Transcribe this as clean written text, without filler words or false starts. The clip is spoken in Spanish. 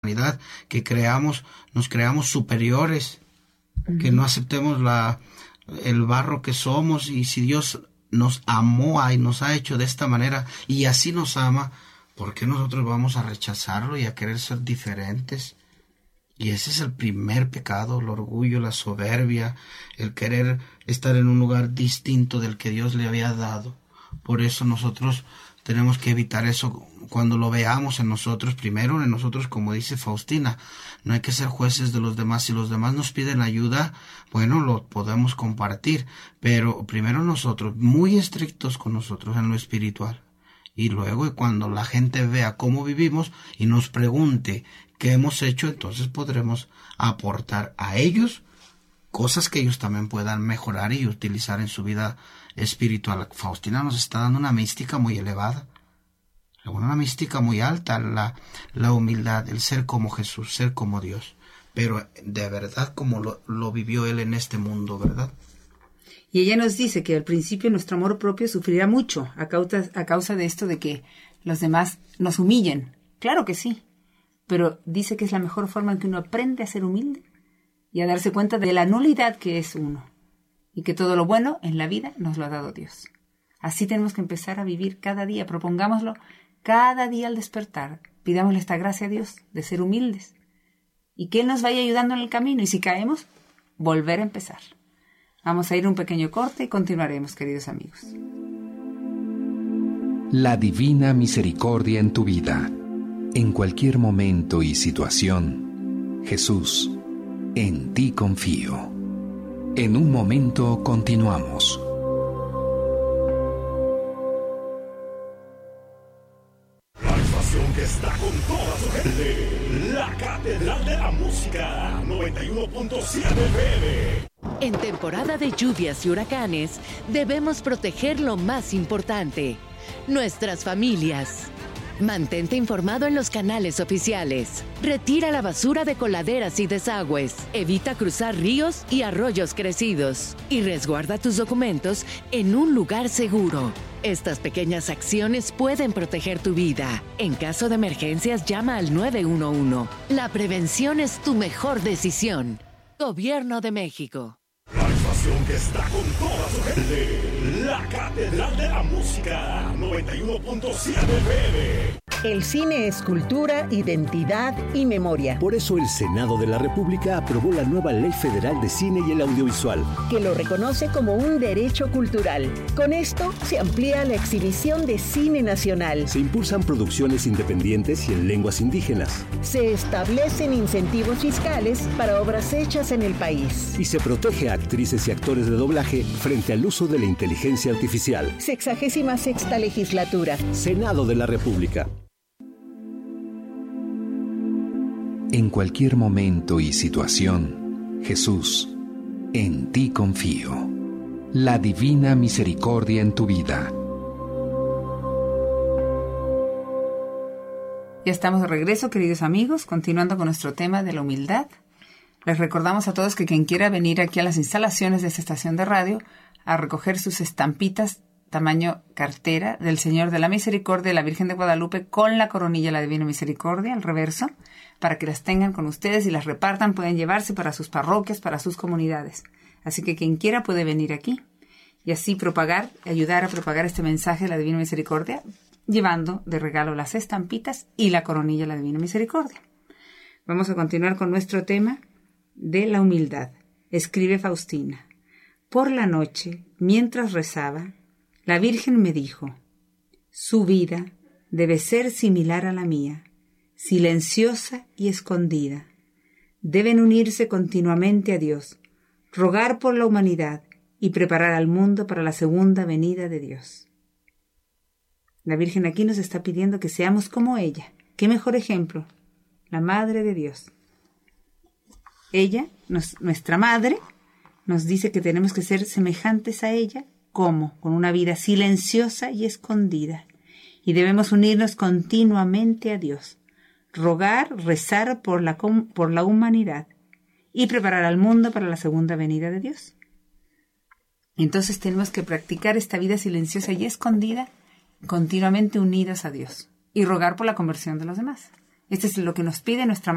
humanidad, que nos creamos superiores, que no aceptemos el barro que somos, y si Dios nos amó y nos ha hecho de esta manera y así nos ama, ¿por qué nosotros vamos a rechazarlo y a querer ser diferentes? Y ese es el primer pecado, el orgullo, la soberbia, el querer estar en un lugar distinto del que Dios le había dado. Por eso nosotros tenemos que evitar eso cuando lo veamos en nosotros, primero en nosotros, como dice Faustina. No hay que ser jueces de los demás. Si los demás nos piden ayuda, bueno, lo podemos compartir, pero primero nosotros, muy estrictos con nosotros en lo espiritual. Y luego, cuando la gente vea cómo vivimos y nos pregunte qué hemos hecho, entonces podremos aportar a ellos cosas que ellos también puedan mejorar y utilizar en su vida espiritual. Faustina nos está dando una mística muy elevada, una mística muy alta, la humildad, el ser como Jesús, ser como Dios, pero de verdad como lo vivió Él en este mundo, ¿verdad? Y ella nos dice que al principio nuestro amor propio sufrirá mucho a causa de esto de que los demás nos humillen. Claro que sí, pero dice que es la mejor forma en que uno aprende a ser humilde y a darse cuenta de la nulidad que es uno, y que todo lo bueno en la vida nos lo ha dado Dios. Así tenemos que empezar a vivir cada día, propongámoslo cada día al despertar, pidámosle esta gracia a Dios de ser humildes, y que Él nos vaya ayudando en el camino, y si caemos, volver a empezar. Vamos a ir a un pequeño corte y continuaremos, queridos amigos. La divina misericordia en tu vida, en cualquier momento y situación. Jesús, en ti confío. En un momento continuamos. La estación que está con toda su gente, la Catedral de la Música, 91.7 FM. En temporada de lluvias y huracanes, debemos proteger lo más importante, nuestras familias. Mantente informado en los canales oficiales. Retira la basura de coladeras y desagües. Evita cruzar ríos y arroyos crecidos. Y resguarda tus documentos en un lugar seguro. Estas pequeñas acciones pueden proteger tu vida. En caso de emergencias, llama al 911. La prevención es tu mejor decisión. Gobierno de México. La estación que está con toda su gente, la Catedral de la Música, 91.7 FM. El cine es cultura, identidad y memoria. Por eso el Senado de la República aprobó la nueva Ley Federal de Cine y el Audiovisual, que lo reconoce como un derecho cultural. Con esto se amplía la exhibición de cine nacional. Se impulsan producciones independientes y en lenguas indígenas. Se establecen incentivos fiscales para obras hechas en el país. Y se protege a actrices y actores de doblaje frente al uso de la inteligencia artificial. 66ª legislatura. Senado de la República. En cualquier momento y situación, Jesús, en ti confío. La divina misericordia en tu vida. Ya estamos de regreso, queridos amigos, continuando con nuestro tema de la humildad. Les recordamos a todos que quien quiera venir aquí a las instalaciones de esta estación de radio a recoger sus estampitas tamaño cartera del Señor de la Misericordia de la Virgen de Guadalupe con la coronilla de la Divina Misericordia, al reverso, para que las tengan con ustedes y las repartan, pueden llevarse para sus parroquias, para sus comunidades. Así que quien quiera puede venir aquí y así ayudar a propagar este mensaje de la Divina Misericordia, llevando de regalo las estampitas y la coronilla de la Divina Misericordia. Vamos a continuar con nuestro tema de la humildad. Escribe Faustina. Por la noche, mientras rezaba, la Virgen me dijo: su vida debe ser similar a la mía, silenciosa y escondida. Deben unirse continuamente a Dios, rogar por la humanidad y preparar al mundo para la segunda venida de Dios. La Virgen aquí nos está pidiendo que seamos como ella. ¿Qué mejor ejemplo? La Madre de Dios. Ella, nuestra Madre, nos dice que tenemos que ser semejantes a ella. ¿Cómo? Con una vida silenciosa y escondida. Y debemos unirnos continuamente a Dios, rogar, rezar por la humanidad y preparar al mundo para la segunda venida de Dios. Entonces tenemos que practicar esta vida silenciosa y escondida, continuamente unidos a Dios, y rogar por la conversión de los demás. Este es lo que nos pide nuestra